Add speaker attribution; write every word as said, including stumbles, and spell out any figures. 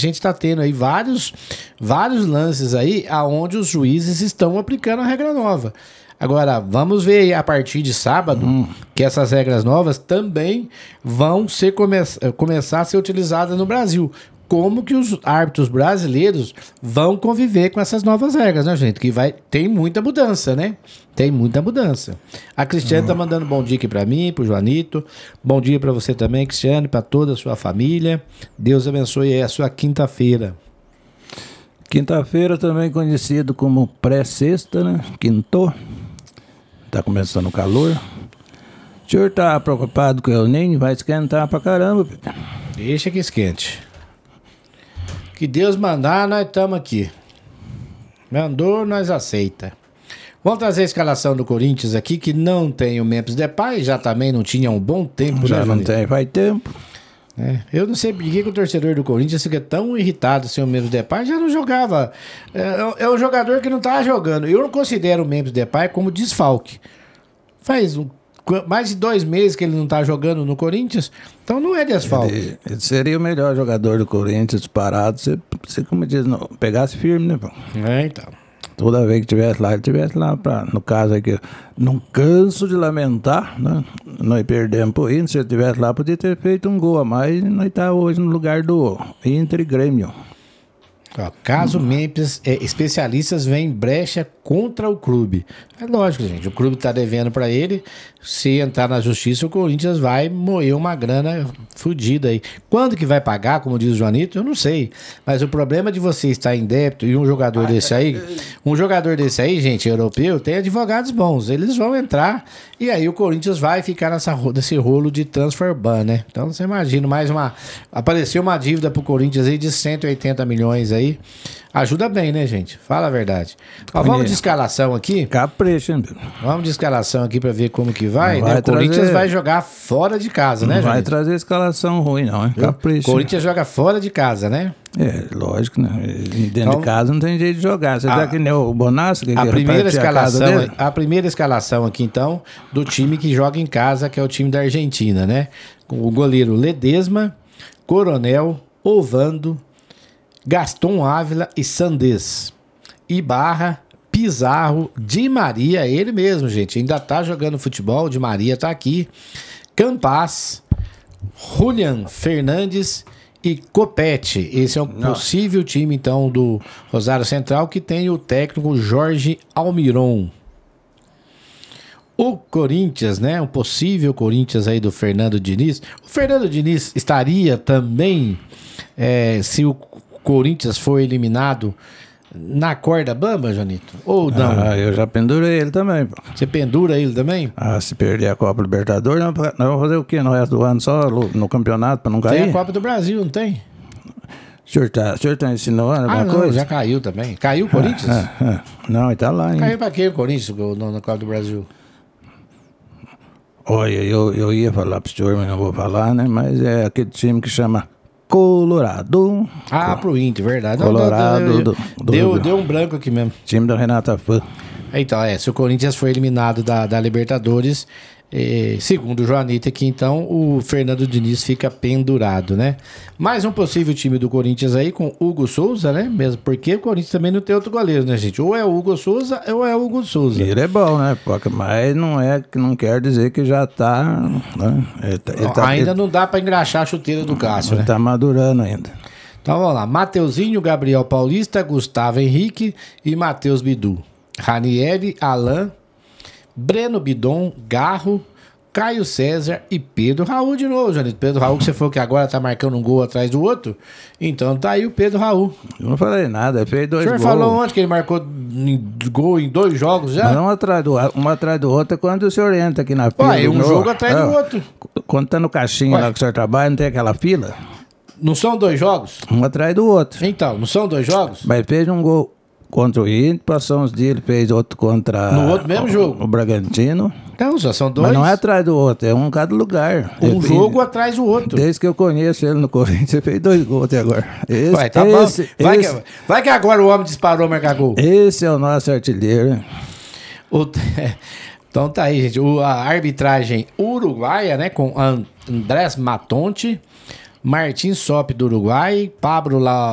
Speaker 1: gente está tendo aí vários, vários lances aí aonde os juízes estão aplicando a regra nova. Agora, vamos ver aí a partir de sábado hum. que essas regras novas também vão ser come- começar a ser utilizadas no Brasil. Como que os árbitros brasileiros vão conviver com essas novas regras, né, gente? Que vai, tem muita mudança, né? Tem muita mudança. A Cristiane tá mandando bom dia aqui pra mim, pro Joanito. Bom dia pra você também, Cristiane, pra toda a sua família. Deus abençoe aí a sua quinta-feira.
Speaker 2: Quinta-feira também conhecido como pré-sexta, né? Quinto. Tá começando o calor. O senhor tá preocupado com o El Niño? Vai esquentar pra caramba.
Speaker 1: Deixa que esquente. Que Deus mandar, nós estamos aqui. Mandou, nós aceita. Vamos trazer a escalação do Corinthians aqui, que não tem o Memphis Depay, já também não tinha um bom tempo.
Speaker 2: Já
Speaker 1: né,
Speaker 2: não tem, faz tempo.
Speaker 1: É, eu não sei por que o torcedor do Corinthians fica tão irritado se o Memphis Depay já não jogava. É, é um jogador que não estava jogando. Eu não considero o Memphis Depay como desfalque. Faz um mais de dois meses que ele não tá jogando no Corinthians, então não é desfalque.
Speaker 2: Ele, ele seria o melhor jogador do Corinthians parado, se, se como diz, não, pegasse firme, né, pô?
Speaker 1: É, então.
Speaker 2: Toda vez que tivesse lá, ele tivesse lá, pra, no caso aqui, não canso de lamentar, né? Nós perdemos pro Inter, se ele tivesse lá, podia ter feito um gol a mais, e nós tá hoje no lugar do Inter e Grêmio.
Speaker 1: Ó, caso Memphis, é, especialistas veem brecha contra o clube. É lógico, gente. O clube tá devendo para ele. Se entrar na justiça, o Corinthians vai moer uma grana fodida aí. Quando que vai pagar, como diz o Joanito, eu não sei. Mas o problema de você estar em débito e um jogador desse aí, um jogador desse aí, gente, europeu, tem advogados bons. Eles vão entrar e aí o Corinthians vai ficar nessa, nesse rolo de transfer ban, né? Então você imagina mais uma... Apareceu uma dívida pro Corinthians aí de cento e oitenta milhões aí. Ajuda bem, né, gente? Fala a verdade. Ó, vamos de escalação aqui.
Speaker 2: Capricha, hein?
Speaker 1: Vamos de escalação aqui pra ver como que vai.
Speaker 2: vai
Speaker 1: né? O
Speaker 2: trazer...
Speaker 1: Corinthians vai jogar fora de casa,
Speaker 2: não
Speaker 1: né,
Speaker 2: vai
Speaker 1: Janito?
Speaker 2: trazer escalação ruim, não, hein? Capricha.
Speaker 1: O Corinthians joga fora de casa, né?
Speaker 2: É, lógico, né? Dentro
Speaker 1: então,
Speaker 2: de casa não tem jeito de jogar. Você a, tá que nem o Bonassi, que
Speaker 1: a,
Speaker 2: que
Speaker 1: primeira escalação,
Speaker 2: a,
Speaker 1: a primeira escalação aqui, então, do time que joga em casa, que é o time da Argentina, né? Com o goleiro Ledesma, Coronel, Ovando, Gaston Ávila e Sandés. Ibarra, Pizarro, Di Maria, ele mesmo, gente. Ainda tá jogando futebol, Di Maria tá aqui. Campas, Julian Fernandes e Copete. Esse é o Não. possível time, então, do Rosário Central, que tem o técnico Jorge Almiron. O Corinthians, né? O possível Corinthians aí do Fernando Diniz. O Fernando Diniz estaria também, é, se o Corinthians for eliminado, na corda bamba, Janito? Ou não?
Speaker 2: Ah, eu já pendurei ele também. Pô.
Speaker 1: Você pendura ele também?
Speaker 2: Ah, se perder a Copa Libertadores, nós vamos fazer o quê no resto do ano? Só no campeonato para não cair?
Speaker 1: Tem a Copa do Brasil, não tem?
Speaker 2: O senhor tá, o senhor tá insinuando alguma
Speaker 1: ah, não,
Speaker 2: coisa?
Speaker 1: Já caiu também. Caiu o Corinthians?
Speaker 2: Ah, ah, ah. Não, ele tá lá ainda.
Speaker 1: Caiu pra quê o Corinthians na Copa do Brasil?
Speaker 2: Olha, eu, eu ia falar pro senhor, mas não vou falar, né? Mas é aquele time que chama Colorado.
Speaker 1: Ah, pro Inter, verdade.
Speaker 2: Colorado.
Speaker 1: Não, deu,
Speaker 2: do, do,
Speaker 1: deu,
Speaker 2: do,
Speaker 1: deu um branco aqui mesmo.
Speaker 2: Time da Renata Fã.
Speaker 1: Então, é, se o Corinthians for eliminado da, da Libertadores, eh, segundo o Joanito aqui, então, o Fernando Diniz fica pendurado, né? Mais um possível time do Corinthians aí com Hugo Souza, né? Mesmo porque o Corinthians também não tem outro goleiro, né, gente? Ou é o Hugo Souza ou é o Hugo Souza.
Speaker 2: Ele é bom, né? Mas não, é, não quer dizer que já tá... Né? Ele tá, ele tá
Speaker 1: ainda
Speaker 2: ele,
Speaker 1: não dá pra engraxar a chuteira do Cássio,
Speaker 2: ele
Speaker 1: né?
Speaker 2: Tá madurando ainda.
Speaker 1: Então, vamos lá. Mateuzinho, Gabriel Paulista, Gustavo Henrique e Matheus Bidu. Ranieri, Alain, Breno Bidon, Garro, Caio César e Pedro Raul de novo, Janito. Pedro Raul, que você falou que agora tá marcando um gol atrás do outro. Então tá aí o Pedro Raul.
Speaker 2: Eu não falei nada, ele fez dois gols.
Speaker 1: O senhor falou ontem que ele marcou gol em dois jogos já?
Speaker 2: Mas um atrás do, um atrás do outro é quando o senhor entra aqui na fila.
Speaker 1: Ué, um
Speaker 2: no,
Speaker 1: jogo atrás é, do outro.
Speaker 2: Quando tá no caixinha Ué. lá que o senhor trabalha, não tem aquela fila?
Speaker 1: Não são dois jogos?
Speaker 2: Um atrás do outro.
Speaker 1: Então, não são dois jogos?
Speaker 2: Mas fez um gol contra o Inter, passou uns dias, ele fez outro contra...
Speaker 1: No outro mesmo
Speaker 2: o,
Speaker 1: jogo?
Speaker 2: O Bragantino.
Speaker 1: Então, só são dois.
Speaker 2: Mas não é atrás do outro, é um cada lugar.
Speaker 1: Um
Speaker 2: ele,
Speaker 1: jogo ele, atrás do outro.
Speaker 2: Desde que eu conheço ele no Corinthians, ele fez dois gols até agora. Esse,
Speaker 1: Ué, tá
Speaker 2: esse,
Speaker 1: bom. Vai,
Speaker 2: esse,
Speaker 1: que, vai que agora o homem disparou marcar gol.
Speaker 2: Esse é o nosso artilheiro.
Speaker 1: O, então tá aí, gente. O, a arbitragem uruguaia, né? Com Andrés Matonte, Martin Sop do Uruguai, Pablo La